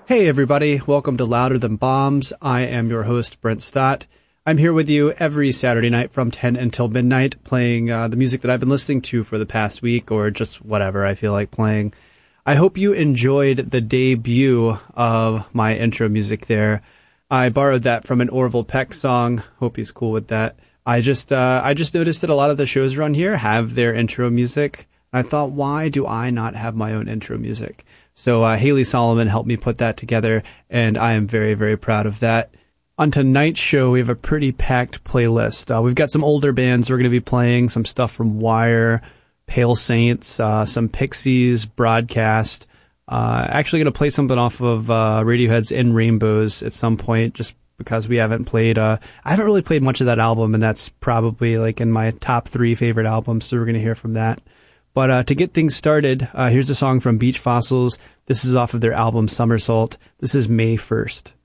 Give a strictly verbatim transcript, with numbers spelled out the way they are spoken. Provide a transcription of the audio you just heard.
Hey everybody, welcome to Louder Than Bombs. I am your host, Brent Stott. I'm here with you every Saturday night from ten until midnight, playing uh, the music that I've been listening to for the past week, or just whatever I feel like playing. I hope you enjoyed the debut of my intro music there. I borrowed that from an Orville Peck song. Hope he's cool with that. I just uh, I just noticed that a lot of the shows around here have their intro music. I thought, why do I not have my own intro music? So uh, Haley Solomon helped me put that together, and I am very, very proud of that. On tonight's show, we have a pretty packed playlist. Uh, we've got some older bands we're going to be playing, some stuff from Wire, Pale Saints, uh, some Pixies, Broadcast. Uh, actually going to play something off of uh, Radiohead's In Rainbows at some point, just because we haven't played. Uh, I haven't really played much of that album, and that's probably like in my top three favorite albums, so we're going to hear from that. But uh, to get things started, uh, here's a song from Beach Fossils. This is off of their album Somersault. This is May first.